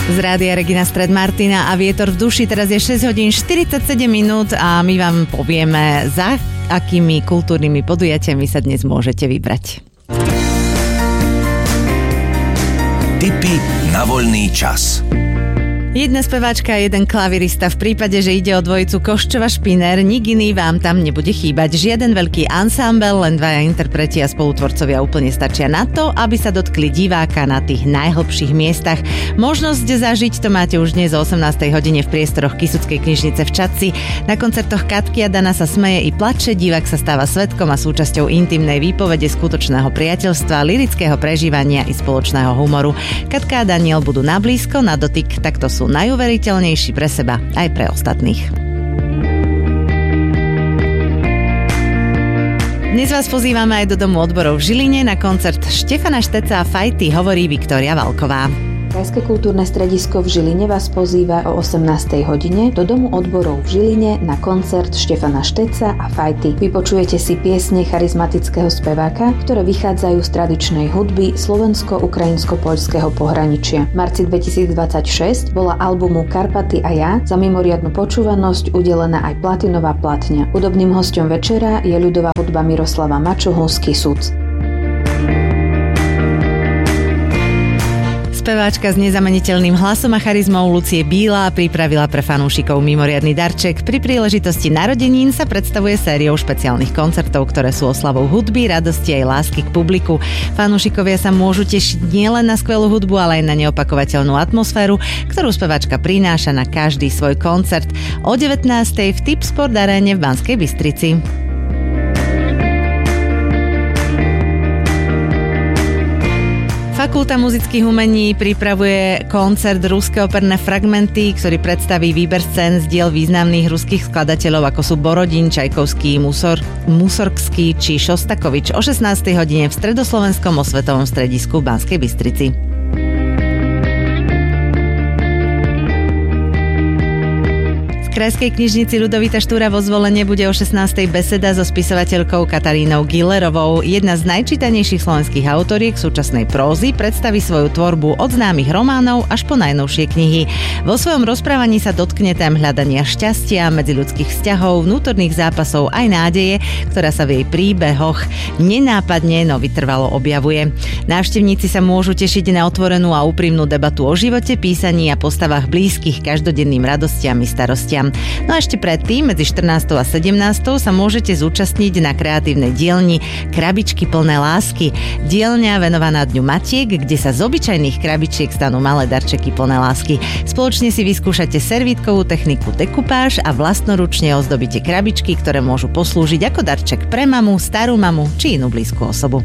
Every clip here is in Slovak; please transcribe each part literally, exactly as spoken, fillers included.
Z rádia Regina Stred Martina a Vietor v duši. Teraz je šesť hodín štyridsaťsedem minút a my vám povieme, za akými kultúrnymi podujatiami sa dnes môžete vybrať. Tipy na voľný čas. Jedna speváčka a jeden klavirista. V prípade, že ide o dvojicu Koščova-Špiner, nik iný vám tam nebude chýbať. Žiaden veľký ansámbel, len dvaja interpreti a spolutvorcovia úplne stačia na to, aby sa dotkli diváka na tých najhlbších miestach. Možnosť zažiť to máte už dnes o osemnástej hodine v priestoroch Kysuckej knižnice v Čadci. Na koncertoch Katky a Dana sa smeje i plače, divák sa stáva svedkom a súčasťou intimnej výpovede skutočného priateľstva, lirického prežívania i spoločného humoru. Katka a Daniel budú nablízko, na dotyk, takto sú najuveriteľnejší pre seba aj pre ostatných. Dnes vás pozývame aj do Domu odborov v Žiline na koncert Štefana Šteca a Fajty, hovorí Viktória Valková. Krajské kultúrne stredisko v Žiline vás pozýva o osemnástej hodine do Domu odborov v Žiline na koncert Štefana Šteca a Fajty. Vypočujete si piesne charizmatického speváka, ktoré vychádzajú z tradičnej hudby slovensko-ukrajinsko-poľského pohraničia. V marci dvetisícdvadsaťšesť bola albumu Karpaty a ja za mimoriadnu počúvanosť udelená aj platinová platňa. Hudobným hosťom večera je ľudová hudba Miroslava Mačuhu z Kysuc. Speváčka s nezameniteľným hlasom a charizmou Lucie Bílá pripravila pre fanúšikov mimoriadny darček. Pri príležitosti narodenín sa predstavuje sériou špeciálnych koncertov, ktoré sú oslavou hudby, radosti aj lásky k publiku. Fanúšikovia sa môžu tešiť nielen na skvelú hudbu, ale aj na neopakovateľnú atmosféru, ktorú speváčka prináša na každý svoj koncert. O devätnástej v Tipsport Aréne v Banskej Bystrici. Fakulta muzických umení pripravuje koncert Ruské operné fragmenty, ktorý predstaví výber scén z diel významných ruských skladateľov, ako sú Borodin, Čajkovský, Musor, Musorgský či Šostakovič o šestnástej hodine v Stredoslovenskom osvetovom stredisku v Banskej Bystrici. V Krajskej knižnici Ľudovita Štúra vo Zvolene bude o šestnástej beseda so spisovateľkou Katarínou Gillerovou. Jedna z najčítanejších slovenských autoriek súčasnej prózy predstaví svoju tvorbu od známych románov až po najnovšie knihy. Vo svojom rozprávaní sa dotkne tém hľadania šťastia, medziľudských vzťahov, vnútorných zápasov aj nádeje, ktorá sa v jej príbehoch nenápadne, no vytrvalo objavuje. Návštevníci sa môžu tešiť na otvorenú a úprimnú debatu o živote, písaní a postavách blízkych každodenným radostiam i starostiam. No a ešte predtým, medzi štrnástou a sedemnástou sa môžete zúčastniť na kreatívnej dielni Krabičky plné lásky. Dielňa venovaná Dňu Matiek, kde sa z obyčajných krabičiek stanú malé darčeky plné lásky. Spoločne si vyskúšate servítkovú techniku dekupáž a vlastnoručne ozdobíte krabičky, ktoré môžu poslúžiť ako darček pre mamu, starú mamu či inú blízku osobu.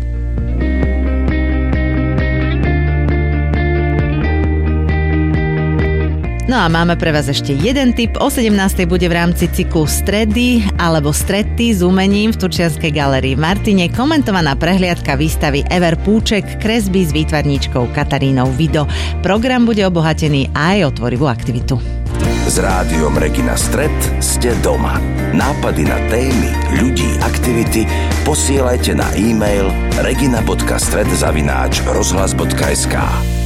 No a máme pre vás ešte jeden tip. O sedemnástej bude v rámci cyklu Stredy alebo Stretty s umením v Turčianskej galérii v Martine komentovaná prehliadka výstavy Ever Púček kresby s výtvarníčkou Katarínou Vido. Program bude obohatený aj o tvorivú aktivitu. S rádiom Regina Stred ste doma. Nápady na témy, ľudí, aktivity posielajte na e-mail regina bodka stred zavináč rozhlas bodka es ká.